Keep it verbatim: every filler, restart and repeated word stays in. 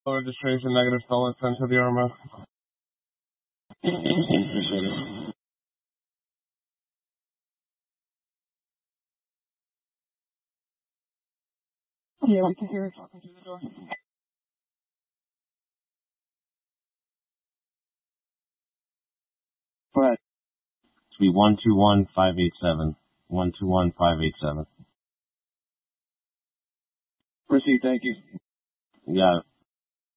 Registration negative stolen, sent to the R M F. Appreciate it. Yeah, we can hear her talking through the door. Go ahead. It's be one two one five eight seven. one two one five eight seven. Proceed, thank you. You got it.